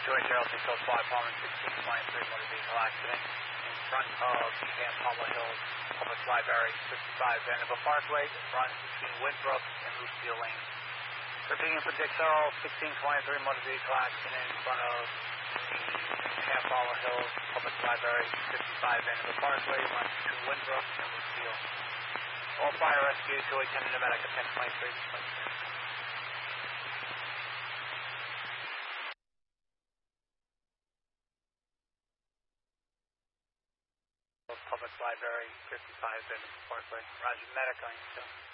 280 Palmer 1623 motor vehicle accident in front of Camp Hollow Hills Public Library, 55 Vanderbilt Parkway, front between Winthrop and Lucille Lane. Repeating for Dick Searle, 1623 motor vehicle accident in front of Camp Hollow Hills Public Library, 55 Vanderbilt Parkway, front between Winthrop and Lucille. All fire rescue, 210 in America, 1023. Public Library, 55 Vanderbilt Parkway. Roger, medic on you, sir.